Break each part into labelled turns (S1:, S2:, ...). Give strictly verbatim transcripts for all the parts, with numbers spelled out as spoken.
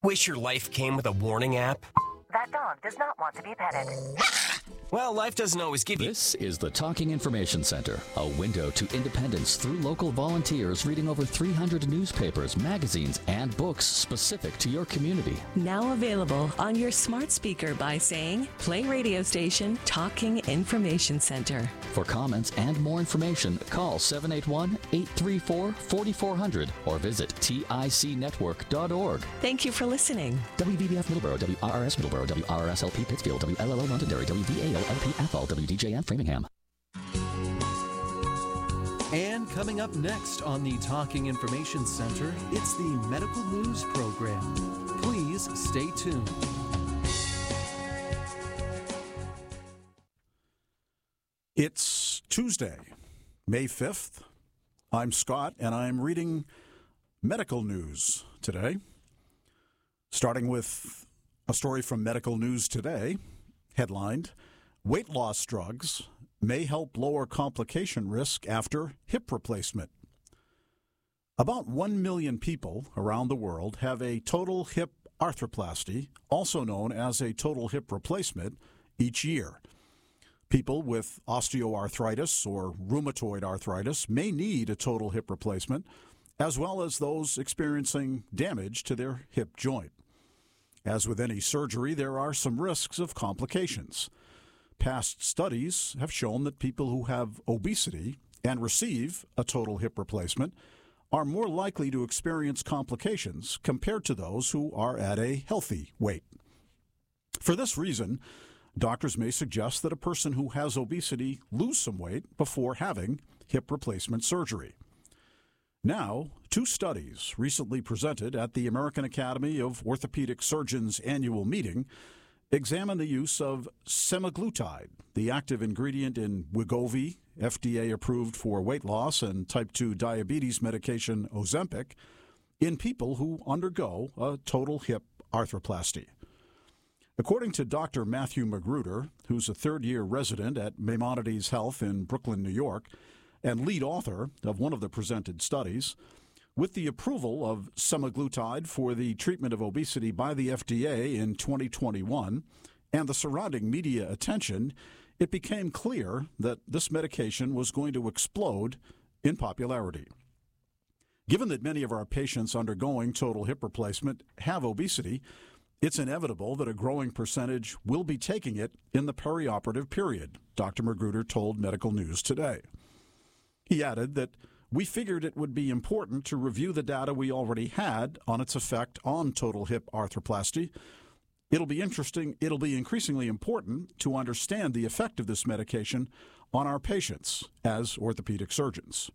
S1: Wish your life came with a warning app?
S2: That dog does not want to be petted.
S1: Well, life doesn't always give you...
S3: This is the Talking Information Center, a window to independence through local volunteers reading over three hundred newspapers, magazines, and books specific to your community.
S4: Now available on your smart speaker by saying, play radio station Talking Information Center.
S3: For comments and more information, call seven eight one, eight three four, four four zero zero or visit tic network dot org.
S4: Thank you for listening.
S3: W B B F Middleborough, W R R S Middleborough, W R R S L P Pittsfield, W L L O Londonderry, W V A O L P F L, W D J N Framingham.
S5: And coming up next on the Talking Information Center, it's the Medical News Program. Please stay tuned.
S6: It's Tuesday, May fifth. I'm Scott, and I'm reading medical news today. Starting with a story from Medical News Today, headlined, Weight Loss Drugs May Help Lower Complication Risk After Hip Replacement. About one million people around the world have a total hip arthroplasty, also known as a total hip replacement, each year. People with osteoarthritis or rheumatoid arthritis may need a total hip replacement, as well as those experiencing damage to their hip joint. As with any surgery, there are some risks of complications. Past studies have shown that people who have obesity and receive a total hip replacement are more likely to experience complications compared to those who are at a healthy weight. For this reason, doctors may suggest that a person who has obesity lose some weight before having hip replacement surgery. Now, two studies recently presented at the American Academy of Orthopedic Surgeons annual meeting examine the use of semaglutide, the active ingredient in Wegovy, F D A-approved for weight loss, and type two diabetes medication Ozempic, in people who undergo a total hip arthroplasty. According to Doctor Matthew Magruder, who's a third-year resident at Maimonides Health in Brooklyn, New York, and lead author of one of the presented studies, with the approval of semaglutide for the treatment of obesity by the F D A in twenty twenty-one and the surrounding media attention, it became clear that this medication was going to explode in popularity. Given that many of our patients undergoing total hip replacement have obesity, it's inevitable that a growing percentage will be taking it in the perioperative period, Doctor Magruder told Medical News Today. He added that we figured it would be important to review the data we already had on its effect on total hip arthroplasty. It'll be interesting, it'll be increasingly important to understand the effect of this medication on our patients as orthopedic surgeons.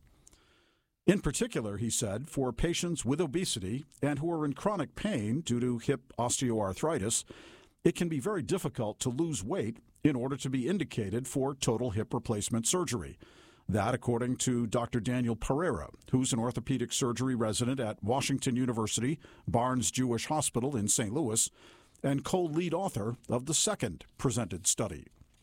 S6: In particular, he said, for patients with obesity and who are in chronic pain due to hip osteoarthritis, it can be very difficult to lose weight in order to be indicated for total hip replacement surgery. That, according to Doctor Daniel Pereira, who's an orthopedic surgery resident at Washington University Barnes-Jewish Hospital in Saint Louis and co-lead author of the second presented study.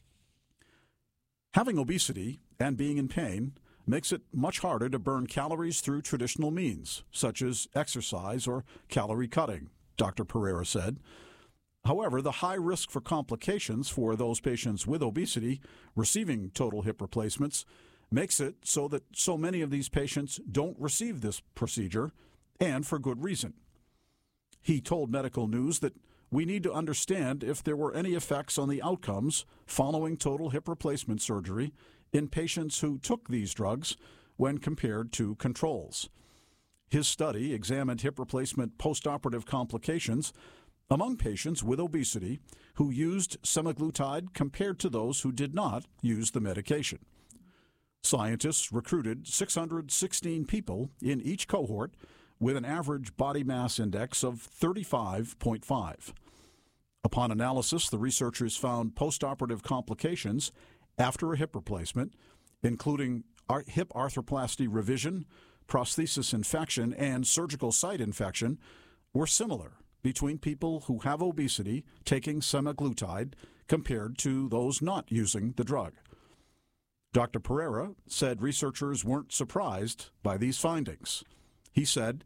S6: Having obesity and being in pain makes it much harder to burn calories through traditional means, such as exercise or calorie cutting, Doctor Pereira said. However, the high risk for complications for those patients with obesity receiving total hip replacements makes it so that so many of these patients don't receive this procedure, and for good reason. He told Medical News that we need to understand if there were any effects on the outcomes following total hip replacement surgery in patients who took these drugs when compared to controls. His study examined hip replacement postoperative complications among patients with obesity who used semaglutide compared to those who did not use the medication. Scientists recruited six hundred sixteen people in each cohort with an average body mass index of thirty-five point five. Upon analysis, the researchers found postoperative complications after a hip replacement, including hip arthroplasty revision, prosthesis infection, and surgical site infection, were similar between people who have obesity taking semaglutide compared to those not using the drug. Doctor Pereira said researchers weren't surprised by these findings. He said,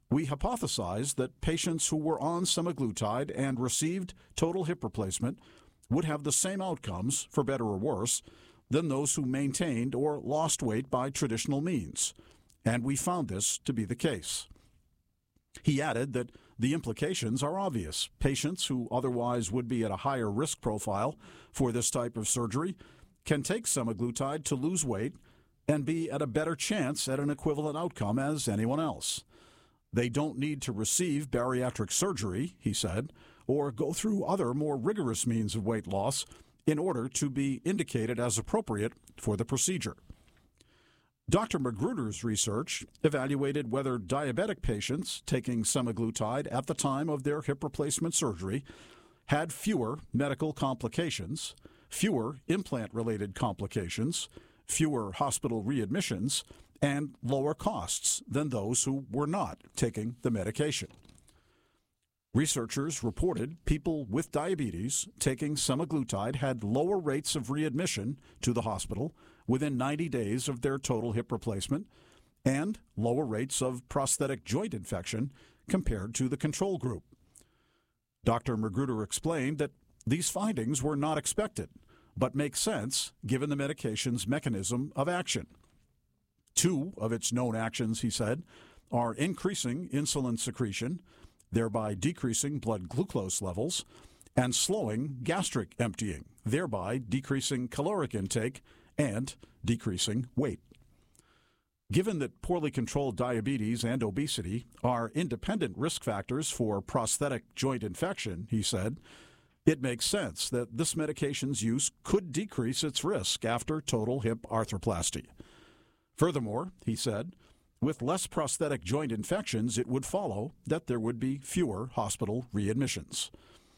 S6: we hypothesized that patients who were on semaglutide and received total hip replacement would have the same outcomes, for better or worse, than those who maintained or lost weight by traditional means, and we found this to be the case. He added that the implications are obvious. Patients who otherwise would be at a higher risk profile for this type of surgery can take semaglutide to lose weight and be at a better chance at an equivalent outcome as anyone else. They don't need to receive bariatric surgery, he said, or go through other more rigorous means of weight loss in order to be indicated as appropriate for the procedure. Doctor Magruder's research evaluated whether diabetic patients taking semaglutide at the time of their hip replacement surgery had fewer medical complications, fewer implant-related complications, fewer hospital readmissions, and lower costs than those who were not taking the medication. Researchers reported people with diabetes taking semaglutide had lower rates of readmission to the hospital within ninety days of their total hip replacement and lower rates of prosthetic joint infection compared to the control group. Doctor Magruder explained that these findings were not expected, but make sense given the medication's mechanism of action. Two of its known actions, he said, are increasing insulin secretion, thereby decreasing blood glucose levels, and slowing gastric emptying, thereby decreasing caloric intake and decreasing weight. Given that poorly controlled diabetes and obesity are independent risk factors for prosthetic joint infection, he said, it makes sense that this medication's use could decrease its risk after total hip arthroplasty. Furthermore, he said, with less prosthetic joint infections, it would follow that there would be fewer hospital readmissions.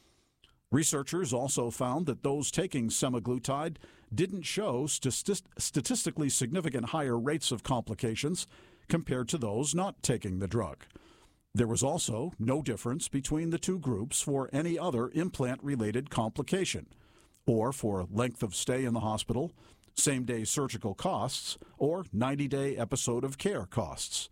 S6: Researchers also found that those taking semaglutide didn't show st- statistically significant higher rates of complications compared to those not taking the drug. There was also no difference between the two groups for any other implant-related complication, or for length of stay in the hospital, same-day surgical costs, or ninety-day episode of care costs.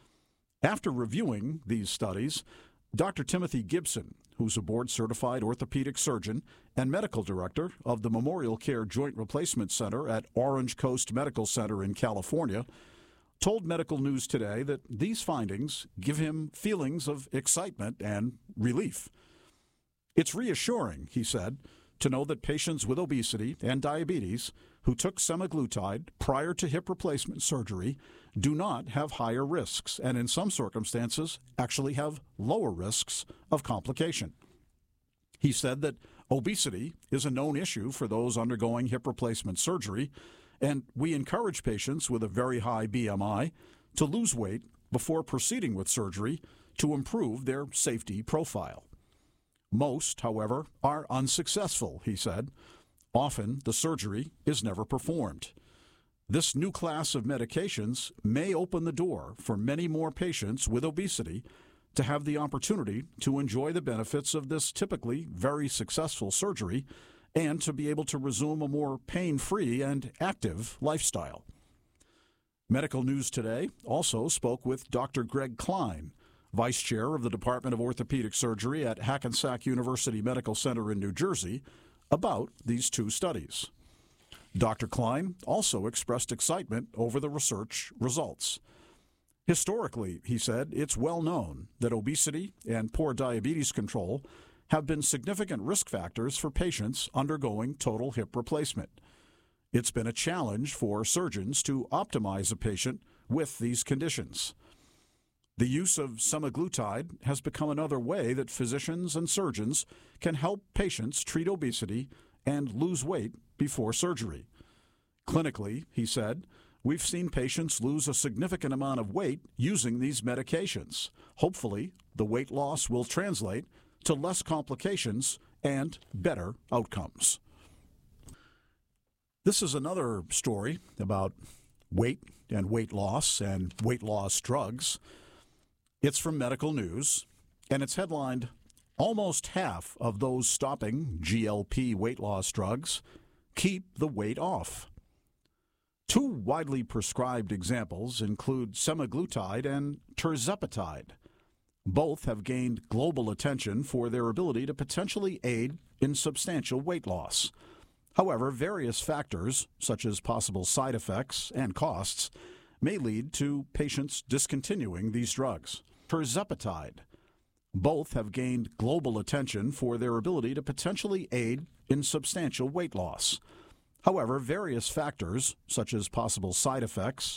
S6: After reviewing these studies, Doctor Timothy Gibson, who's a board-certified orthopedic surgeon and medical director of the Memorial Care Joint Replacement Center at Orange Coast Medical Center in California, told Medical News Today that these findings give him feelings of excitement and relief. It's reassuring, he said, to know that patients with obesity and diabetes who took semaglutide prior to hip replacement surgery do not have higher risks and in some circumstances actually have lower risks of complication. He said that obesity is a known issue for those undergoing hip replacement surgery, and we encourage patients with a very high B M I to lose weight before proceeding with surgery to improve their safety profile. Most, however, are unsuccessful, he said. Often, the surgery is never performed. This new class of medications may open the door for many more patients with obesity to have the opportunity to enjoy the benefits of this typically very successful surgery and to be able to resume a more pain-free and active lifestyle. Medical News Today also spoke with Doctor Greg Klein, Vice Chair of the Department of Orthopedic Surgery at Hackensack University Medical Center in New Jersey, about these two studies. Doctor Klein also expressed excitement over the research results. Historically, he said, it's well known that obesity and poor diabetes control have been significant risk factors for patients undergoing total hip replacement. It's been a challenge for surgeons to optimize a patient with these conditions. The use of semaglutide has become another way that physicians and surgeons can help patients treat obesity and lose weight before surgery. Clinically, he said, we've seen patients lose a significant amount of weight using these medications. Hopefully, the weight loss will translate to less complications and better outcomes. This is another story about weight and weight loss and weight loss drugs. It's from Medical News, and it's headlined, "Almost half of those stopping G L P weight loss drugs keep the weight off." Two widely prescribed examples include semaglutide and tirzepatide. Both have gained global attention for their ability to potentially aid in substantial weight loss. However, various factors, such as possible side effects and costs, may lead to patients discontinuing these drugs. Tirzepatide. Both have gained global attention for their ability to potentially aid in substantial weight loss. However, various factors, such as possible side effects